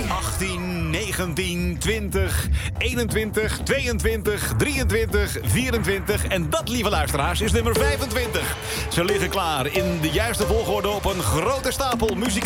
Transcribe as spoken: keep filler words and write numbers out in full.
achttien, negentien, twintig, eenentwintig, tweeëntwintig, drieëntwintig, vierentwintig. En dat, lieve luisteraars, is nummer vijfentwintig. Ze liggen klaar in de juiste volgorde op een grote stapel muzikale